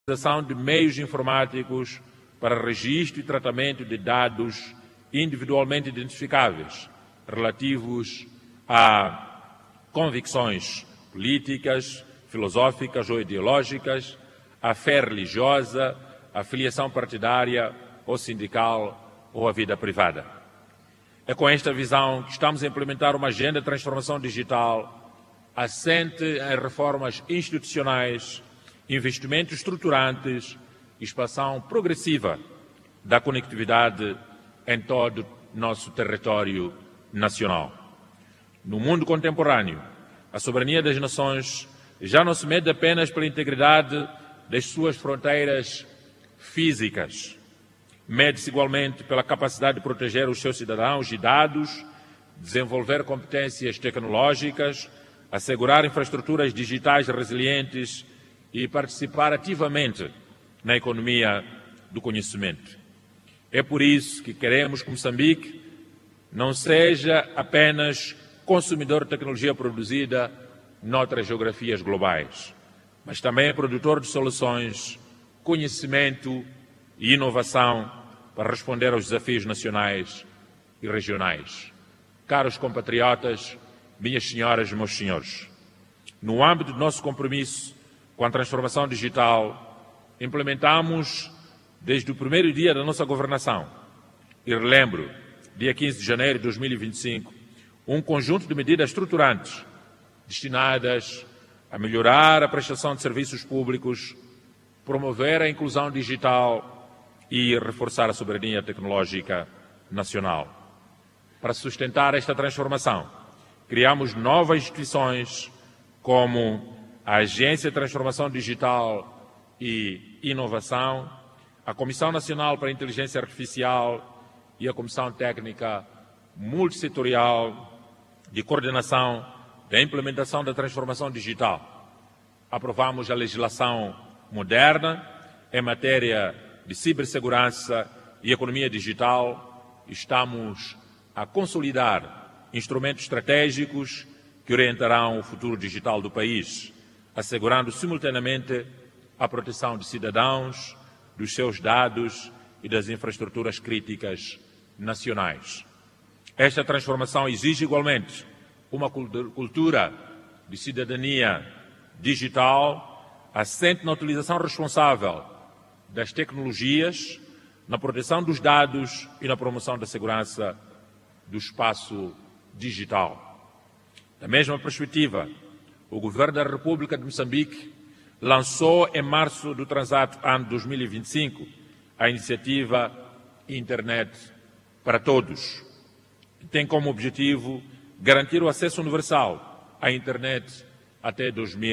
utilização de meios informáticos para registro e tratamento de dados individualmente identificáveis relativos a convicções políticas, filosóficas ou ideológicas, a fé religiosa, a filiação partidária ou sindical ou a vida privada. É com esta visão que estamos a implementar uma agenda de transformação digital assente em reformas institucionais, investimentos estruturantes e expansão progressiva da conectividade em todo o nosso território nacional. No mundo contemporâneo, a soberania das nações já não se mede apenas pela integridade das suas fronteiras físicas. Mede-se igualmente pela capacidade de proteger os seus cidadãos de dados, desenvolver competências tecnológicas, assegurar infraestruturas digitais resilientes e participar ativamente na economia do conhecimento. É por isso que queremos que Moçambique não seja apenas consumidor de tecnologia produzida noutras geografias globais, mas também produtor de soluções, conhecimento e inovação para responder aos desafios nacionais e regionais. Caros compatriotas, minhas senhoras e meus senhores, no âmbito do nosso compromisso com a transformação digital, implementamos desde o primeiro dia da nossa governação, e relembro, dia 15 de janeiro de 2025, um conjunto de medidas estruturantes destinadas a melhorar a prestação de serviços públicos, promover a inclusão digital e reforçar a soberania tecnológica nacional. Para sustentar esta transformação, criamos novas instituições como a Agência de Transformação Digital e Inovação, a Comissão Nacional para a Inteligência Artificial e a Comissão Técnica Multissetorial de Coordenação da Implementação da Transformação Digital. Aprovamos a legislação moderna em matéria de cibersegurança e economia digital. Estamos a consolidar instrumentos estratégicos que orientarão o futuro digital do país, assegurando simultaneamente a proteção de cidadãos, dos seus dados e das infraestruturas críticas nacionais. Esta transformação exige igualmente uma cultura de cidadania digital assente na utilização responsável das tecnologias, na proteção dos dados e na promoção da segurança do espaço digital. Da mesma perspectiva, o Governo da República de Moçambique lançou em março do transato ano 2025 a iniciativa Internet para Todos, que tem como objetivo garantir o acesso universal à internet até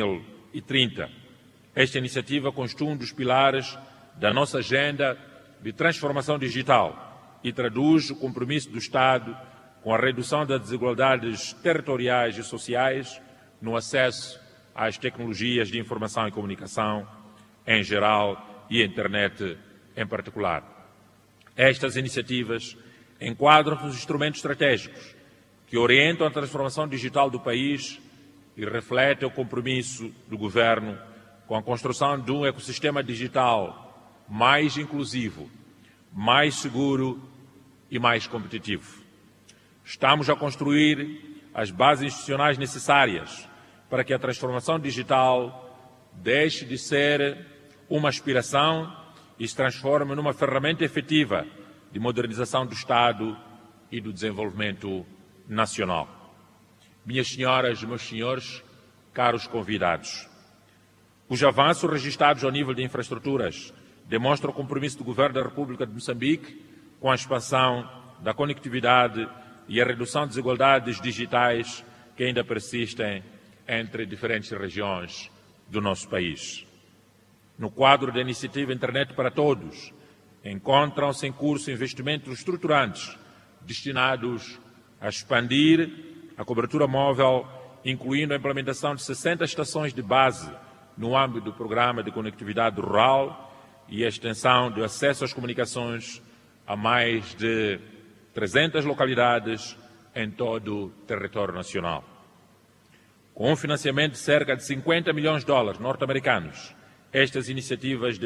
2030. Esta iniciativa constitui um dos pilares da nossa agenda de transformação digital e traduz o compromisso do Estado com a redução das desigualdades territoriais e sociais no acesso às tecnologias de informação e comunicação em geral e a internet em particular. Estas iniciativas enquadram-se nos instrumentos estratégicos que orientam a transformação digital do país e refletem o compromisso do Governo com a construção de um ecossistema digital mais inclusivo, mais seguro e mais competitivo. Estamos a construir as bases institucionais necessárias para que a transformação digital deixe de ser uma aspiração e se transforme numa ferramenta efetiva de modernização do Estado e do desenvolvimento nacional. Minhas senhoras e meus senhores, caros convidados, os avanços registrados ao nível de infraestruturas demonstram o compromisso do Governo da República de Moçambique com a expansão da conectividade e a redução de desigualdades digitais que ainda persistem entre diferentes regiões do nosso país. No quadro da iniciativa Internet para Todos, encontram-se em curso investimentos estruturantes destinados a expandir a cobertura móvel, incluindo a implementação de 60 estações de base no âmbito do Programa de Conectividade Rural e a extensão do acesso às comunicações a mais de 300 localidades em todo o território nacional. Com um financiamento de cerca de $50 milhões norte-americanos, estas iniciativas